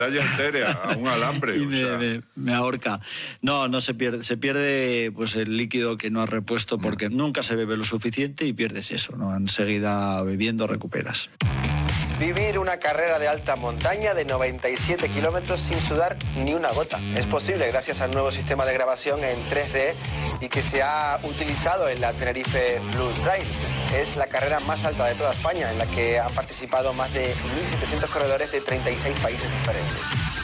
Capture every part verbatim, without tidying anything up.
Etérea, a un alambre. y o me, sea. me, me ahorca. No, no se pierde. Se pierde pues el líquido que no has repuesto porque mm. nunca se bebe lo suficiente y pierdes eso, ¿no? Enseguida bebiendo recuperas. Vivir una carrera de alta montaña de noventa y siete kilómetros sin sudar ni una gota. Es posible gracias al nuevo sistema de grabación en tres D y que se ha utilizado en la Tenerife Blue Trail. Es la carrera más alta de toda España, en la que han participado más de mil setecientos corredores de treinta y seis países diferentes.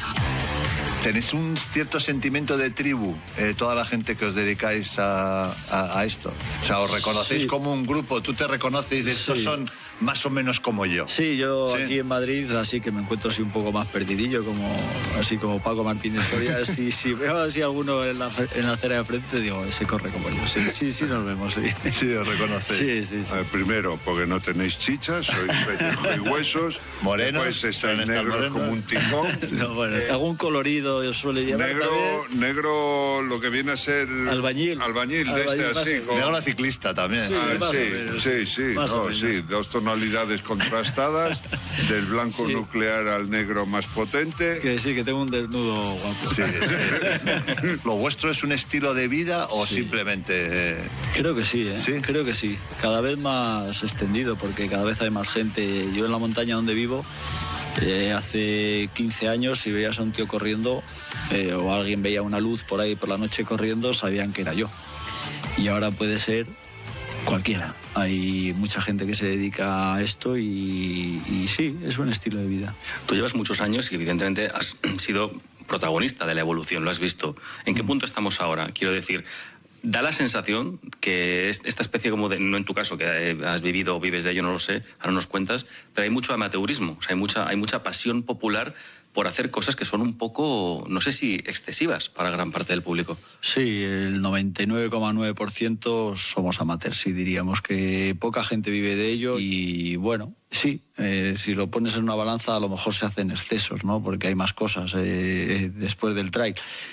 ¿Tenéis un cierto sentimiento de tribu, eh, toda la gente que os dedicáis a, a, a esto? O sea, ¿os reconocéis sí. como un grupo? ¿Tú te reconoces de estos sí. son más o menos como yo? Sí, yo ¿Sí? aquí en Madrid, así que me encuentro así un poco más perdidillo, como, así como Paco Martínez Soria. Si, si veo así alguno en la, en la acera de frente, digo, ese corre como yo. Sí, sí, sí nos vemos. Sí, sí os reconocéis. Sí, sí, sí. Ver, primero, porque no tenéis chichas, sois pellejo y huesos. Morenos. Después estáis negros como un tijón. No, bueno, eh, algún colorido yo suele llevar. Negro, también. negro, lo que viene a ser... Albañil. Albañil, de Albañil este así. Con... Negro ciclista también. Sí, ah, sí, sí, sí, no, sí, dos tonalidades contrastadas, del blanco sí. nuclear al negro más potente. Que sí, que tengo un desnudo guapo. Sí, sí, sí, sí. ¿Lo vuestro es un estilo de vida o sí. simplemente...? Eh... Creo que sí, ¿eh? sí, creo que sí. Cada vez más extendido, porque cada vez hay más gente. Yo en la montaña donde vivo, eh, hace quince años, si veías a un tío corriendo, eh, o alguien veía una luz por ahí por la noche corriendo, sabían que era yo. Y ahora puede ser cualquiera. Hay mucha gente que se dedica a esto y, y sí, es un estilo de vida. Tú llevas muchos años y evidentemente has sido protagonista de la evolución, lo has visto. ¿En qué punto estamos ahora? Quiero decir, da la sensación que esta especie como de, no en tu caso, que has vivido o vives de ello, no lo sé, ahora nos cuentas, pero hay mucho amateurismo, o sea, hay mucha, hay mucha pasión popular por hacer cosas que son un poco, no sé si excesivas para gran parte del público. Sí, el noventa y nueve coma nueve por ciento somos amateurs, sí, diríamos que poca gente vive de ello y bueno, sí, eh, si lo pones en una balanza a lo mejor se hacen excesos, ¿no? Porque hay más cosas eh, después del trail.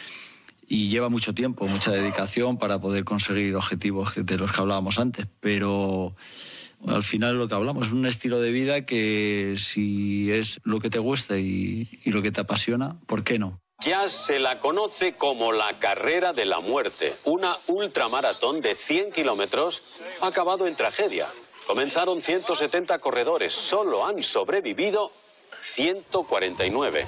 Y lleva mucho tiempo, mucha dedicación para poder conseguir objetivos de los que hablábamos antes, pero al final lo que hablamos es un estilo de vida que si es lo que te gusta y, y lo que te apasiona, ¿por qué no? Ya se la conoce como la Carrera de la Muerte. Una ultramaratón de cien kilómetros ha acabado en tragedia. Comenzaron ciento setenta corredores, solo han sobrevivido ciento cuarenta y nueve.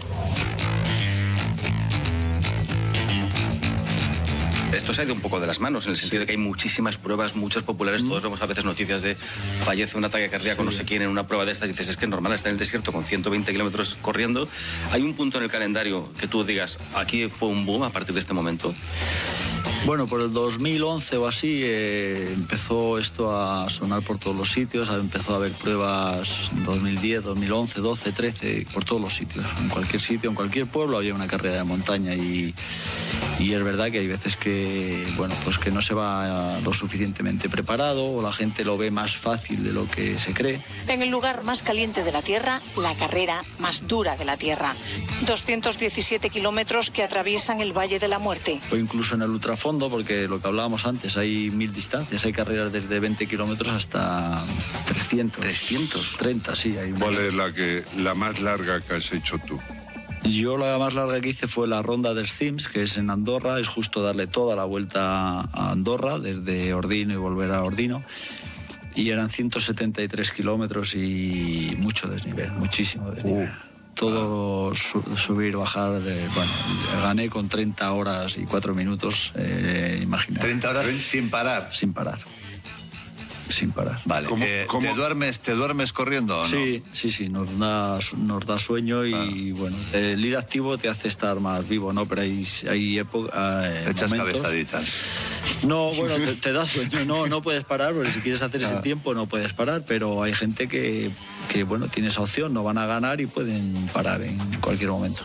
Esto se ha ido un poco de las manos, en el sentido de que hay muchísimas pruebas, muchas populares, todos vemos a veces noticias de fallece un ataque cardíaco, sí. no sé quién, en una prueba de estas, y dices, es que es normal, está en el desierto con ciento veinte kilómetros corriendo. ¿Hay un punto en el calendario que tú digas, aquí fue un boom a partir de este momento? Bueno, por el dos mil once o así eh, empezó esto a sonar por todos los sitios, empezó a haber pruebas en dos mil diez, dos mil once, doce, trece, por todos los sitios. En cualquier sitio, en cualquier pueblo había una carrera de montaña y, y es verdad que hay veces que, bueno, pues que no se va lo suficientemente preparado o la gente lo ve más fácil de lo que se cree. En el lugar más caliente de la Tierra, la carrera más dura de la Tierra. doscientos diecisiete kilómetros que atraviesan el Valle de la Muerte. O incluso en el ultrafondo, porque lo que hablábamos antes, hay mil distancias, hay carreras desde veinte kilómetros hasta trescientos. trescientos treinta, sí. Hay ¿Cuál es la, que, la más larga que has hecho tú? Yo la más larga que hice fue la Ronda dels Cims, que es en Andorra, es justo darle toda la vuelta a Andorra, desde Ordino y volver a Ordino. Y eran ciento setenta y tres kilómetros y mucho desnivel, muchísimo desnivel. Uh. Todo su, subir, bajar, de, bueno, gané con treinta horas y cuatro minutos, eh, imagínate. treinta horas sin parar. Sin parar. Sin parar. Vale. ¿Cómo, eh, cómo? ¿Te duermes, te duermes corriendo o no? Sí, sí, sí, nos da, nos da sueño y ah. bueno, el ir activo te hace estar más vivo, ¿no? Pero hay, hay épocas. Eh, Echas momentos. cabezaditas. No, bueno, te, te da sueño, no, no puedes parar, porque si quieres hacer ese ah. tiempo no puedes parar, pero hay gente que, que, bueno, tiene esa opción, no van a ganar y pueden parar en cualquier momento.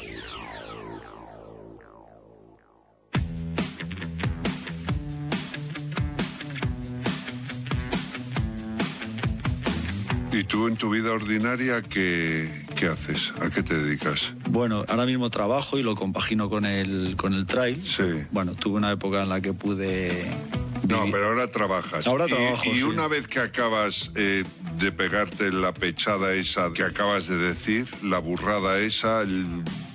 ¿Y tú en tu vida ordinaria qué, qué haces? ¿A qué te dedicas? Bueno, ahora mismo trabajo y lo compagino con el, con el trail. Sí. Bueno, tuve una época en la que pude... No, pero ahora trabajas. Ahora y, trabajo, Y sí. una vez que acabas eh, de pegarte la pechada esa que acabas de decir, la burrada esa, el,